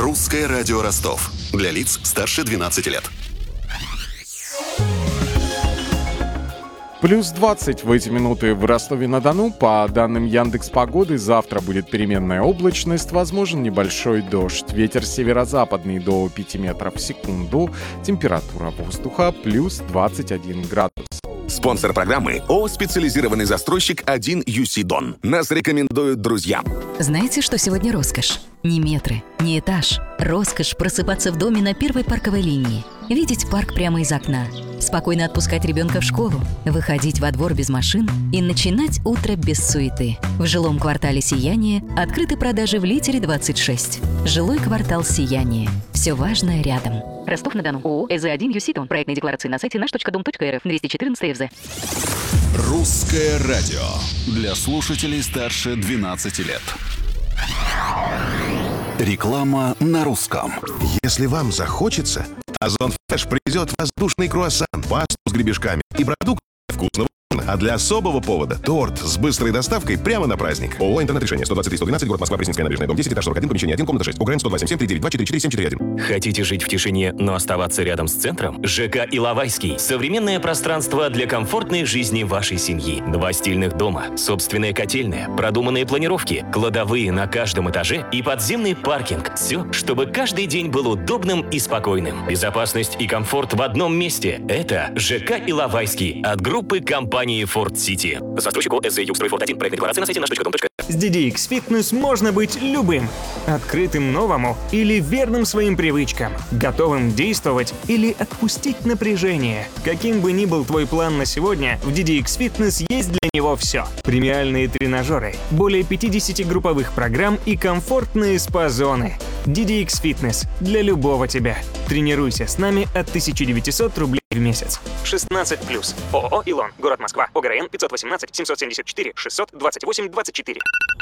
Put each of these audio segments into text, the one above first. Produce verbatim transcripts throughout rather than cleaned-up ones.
Русское радио Ростов. Для лиц старше двенадцати лет. Плюс двадцать в эти минуты в Ростове-на-Дону. По данным Яндекс.Погоды, завтра будет переменная облачность, возможен небольшой дождь. Ветер северо-западный до пяти метров в секунду. Температура воздуха плюс двадцать один градус. Спонсор программы ООО «Специализированный застройщик один ю си Дон». Нас рекомендуют друзья. Знаете, что сегодня роскошь? Не метры, не этаж. Роскошь просыпаться в доме на первой парковой линии. Видеть парк прямо из окна. Спокойно отпускать ребенка в школу. Выходить во двор без машин и начинать утро без суеты. В жилом квартале «Сияние» открыты продажи в Литере двадцать шесть. Жилой квартал «Сияние». Все важное рядом. Ростов-на-Дону. ООО «ЭЗ один ю си Дон». Проектные декларации на сайте наш точка дом точка эр эф. двести четырнадцать эф зэ. Русское радио. Для слушателей старше двенадцати лет. Реклама на русском. Если вам захочется, Озон Фреш привезет воздушный круассан, пасту с гребешками и продукты вкусного. А для особого повода – торт с быстрой доставкой прямо на праздник. ООО «Интернет-решение». сто двадцать три сто двенадцать, город Москва, Пресненская набережная, дом десять, этаж сорок один, помещение один, комната шесть. УГРН сто два семь семь три девять два четыре четыре семь четыре один. Хотите жить в тишине, но оставаться рядом с центром? ЖК Иловайский. Современное пространство для комфортной жизни вашей семьи. Два стильных дома, собственная котельная, продуманные планировки, кладовые на каждом этаже и подземный паркинг. Все, чтобы каждый день был удобным и спокойным. Безопасность и комфорт в одном месте. Это ЖК Иловайский от группы компании Форд Сити. Застройщик ООО «ЭЗ Югстройфорд один». Проектная декларация на сайте наш точка дом точка эр эф. С ди ди икс Fitness можно быть любым. Открытым новому или верным своим привычкам. Готовым действовать или отпустить напряжение. Каким бы ни был твой план на сегодня, в ди ди икс Fitness есть для него все. Премиальные тренажеры, более пятьдесят групповых программ и комфортные спа-зоны. ди ди икс Fitness для любого тебя. Тренируйся с нами от тысяча девятьсот рублей в месяц. шестнадцать плюс. ООО «Илон». Город Москва. ОГРН пятьсот восемнадцать семьсот семьдесят четыре шестьсот двадцать восемь двадцать четыре.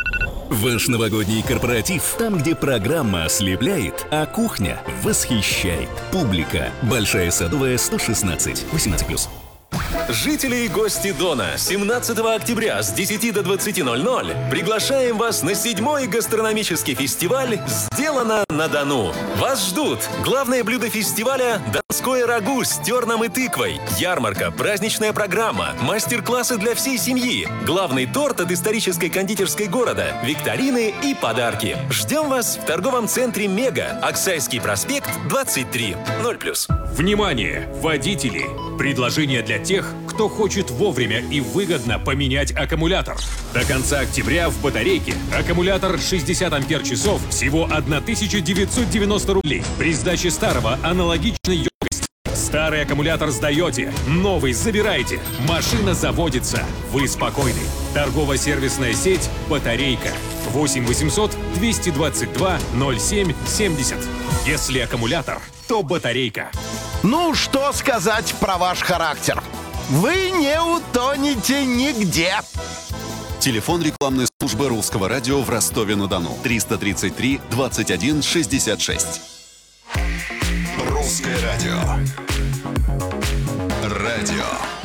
Ваш новогодний корпоратив, там, где программа ослепляет, а кухня восхищает. Публика. Большая Садовая, сто шестнадцать. восемнадцать плюс. Жители и гости Дона, семнадцатого октября с десяти до двадцати ноль-ноль приглашаем вас на седьмой гастрономический фестиваль «Сделано на Дону». Вас ждут главное блюдо фестиваля – донское рагу с терном и тыквой, ярмарка, праздничная программа, мастер-классы для всей семьи, главный торт от исторической кондитерской города, викторины и подарки. Ждем вас в торговом центре «Мега», Аксайский проспект, двадцать три, ноль плюс. Внимание, водители! Предложение для тех, кто хочет вовремя и выгодно поменять аккумулятор. До конца октября в батарейке аккумулятор шестьдесят ампер-часов всего тысяча девятьсот девяносто рублей. При сдаче старого аналогичной емкости. Старый аккумулятор сдаете, новый забираете. Машина заводится. Вы спокойны. Торгово-сервисная сеть «Батарейка». восемь восемьсот двести двадцать два ноль семь семьдесят. Если аккумулятор, то батарейка. Ну, что сказать про ваш характер? Вы не утонете нигде. Телефон рекламной службы Русского радио в Ростове-на-Дону. триста тридцать три двадцать один шестьдесят шесть. Русское радио. Радио